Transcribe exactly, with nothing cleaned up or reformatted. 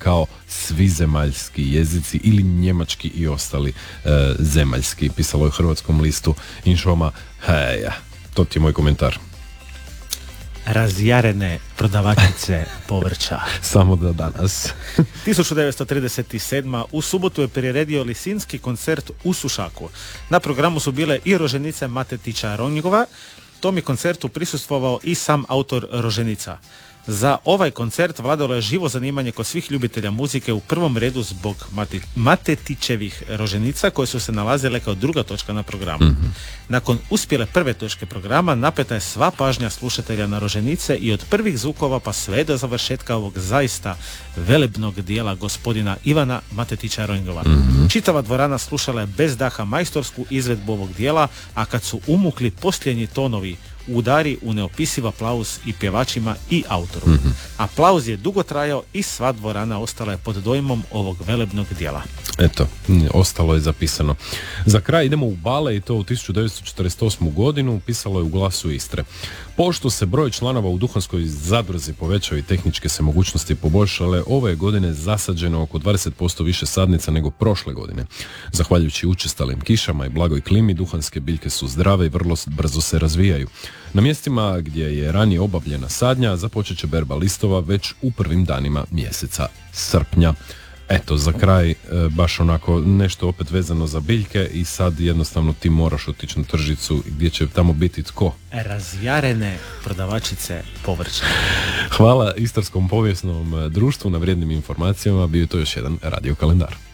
kao svi zemaljski jezici ili njemački i ostali e, zemaljski. Pisalo je u Hrvatskom listu Inšoma. Heja, to ti je moj komentar. Razjarene prodavačice povrća. Samo da danas. tisuću devetsto trideset sedma. u subotu je priredio Lisinski koncert u Sušaku. Na programu su bile i roženice Matetića Ronjgova. Tom je koncertu prisustvovao i sam autor roženica. Za ovaj koncert vladalo je živo zanimanje kod svih ljubitelja muzike, u prvom redu zbog Mati, Matetićevih roženica koje su se nalazile kao druga točka na programu. Mm-hmm. Nakon uspjele prve točke programa napeta je sva pažnja slušatelja na roženice i od prvih zvukova pa sve do završetka ovog zaista velebnog dijela gospodina Ivana Matetića Ronjgova. Mm-hmm. Čitava dvorana slušala je bez daha majstorsku izvedbu ovog dijela, a kad su umukli posljednji tonovi udari u neopisiv aplauz i pjevačima i autoru. Mm-hmm. Aplauz je dugo trajao i sva dvorana ostala je pod dojmom ovog velebnog dijela. Eto, ostalo je zapisano. Za kraj idemo u Bale i to u tisuću devetsto četrdeset osmu godinu, pisalo je u Glasu Istre. Pošto se broj članova u duhanskoj zadruzi povećao i tehničke se mogućnosti poboljšale, ove godine zasađeno oko dvadeset posto više sadnica nego prošle godine. Zahvaljujući učestalim kišama i blagoj klimi, duhanske biljke su zdrave i vrlo brzo se razvijaju. Na mjestima gdje je ranije obavljena sadnja započet će berba listova već u prvim danima mjeseca srpnja. Eto, za kraj, baš onako nešto opet vezano za biljke i sad jednostavno ti moraš otići na tržnicu gdje će tamo biti tko? Razjarene prodavačice povrća. Hvala Istarskom povijesnom društvu na vrijednim informacijama, bio je to još jedan radio kalendar.